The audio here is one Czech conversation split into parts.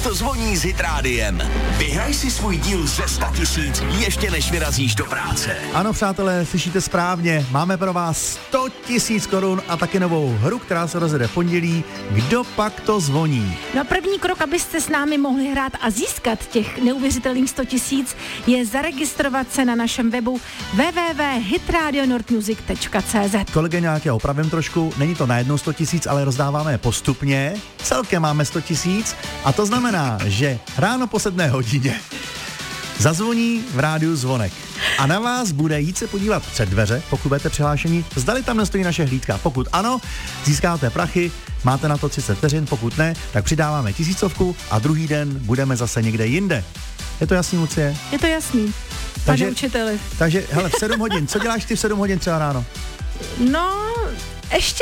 to zvoní s Hit Rádiem. Vyhraj si svůj díl ze 100 000 ještě než vyrazíš do práce. Ano, přátelé, slyšíte správně. Máme pro vás 100 000 korun a taky novou hru, která se rozjede v pondělí. Kdo pak to zvoní? No první krok, abyste s námi mohli hrát a získat těch neuvěřitelných 100 000, je zaregistrovat se na našem webu www.hitradionordmusic.cz. Kolegyně, nějak já opravím trošku, není to najednou 100 000, ale rozdáváme je postupně. Celkem máme 100 000 a to znamená, že ráno po 7 hodině zazvoní v rádiu zvonek. A na vás bude jít se podívat před dveře, pokud budete přihlášení, zdali tam nestojí naše hlídka. Pokud ano, získáte prachy, máte na to 30 vteřin, pokud ne, tak přidáváme 1000 a druhý den budeme zase někde jinde. Je to jasný, Lucie? Je to jasný, pane učiteli. Takže, hele, v 7 hodin, co děláš ty v 7 hodin třeba ráno? No, ještě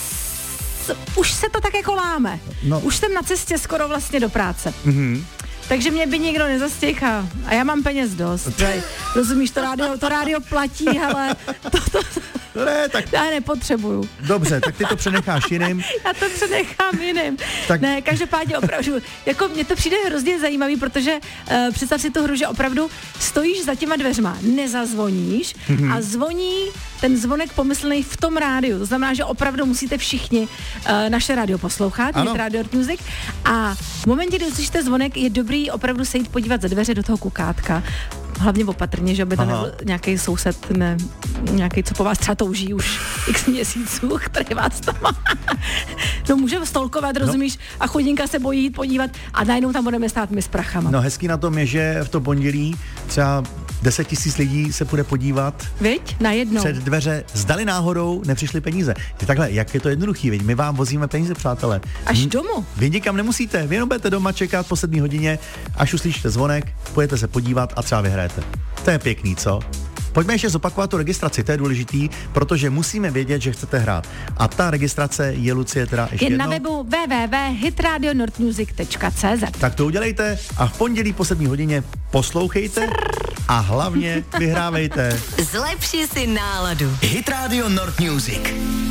už se to tak jako láme. No. Už jsem na cestě skoro vlastně do práce. Mhm. Takže mě by nikdo nezastihl a já mám peněz dost. Rozumíš, to rádio platí, ale Ne, tak... já nepotřebuju. Dobře, tak ty to přenecháš jiným. Já to přenechám jiným. Tak... Ne, každopádně opravdu, jako mně to přijde hrozně zajímavý, protože představ si tu hru, že opravdu stojíš za těma dveřma, nezazvoníš a zvoní ten zvonek pomyslný v tom rádiu. To znamená, že opravdu musíte všichni naše rádio poslouchat, Hit Radio Music, a v momentě, kdy uslyšíte zvonek, je dobrý opravdu se jít podívat za dveře do toho kukátka. Hlavně opatrně, že by to nebyl nějaký soused, nějaký, co po vás třeba touží už x měsíců, který vás tam má. No může stolkovat, rozumíš, a chodinka se bojí jít podívat a najednou tam budeme stát my s prachama. No hezký na tom je, že v to pondělí třeba 10 000 lidí se půjde podívat. Viď? Najednou. Před dveře, zdali náhodou nepřišly peníze. Ty takhle, jak je to jednoduchý, viď? My vám vozíme peníze, přátelé. Až domů. Vy nikam nemusíte, vy jenom budete doma čekat po 7 hodině, až uslyšíte zvonek, půjdete se podívat a třeba vyhrajete. To je pěkný, co? Pojďme ještě zopakovat tu registraci, to je důležitý, protože musíme vědět, že chcete hrát. A ta registrace je, Lucie, teda ještě je jednou. na webu www.hitradionordmusic.cz. Tak to udělejte a v pondělí po 7 hodině poslouchejte a hlavně vyhrávejte. Zlepši si náladu. Hit Radio Nord Music.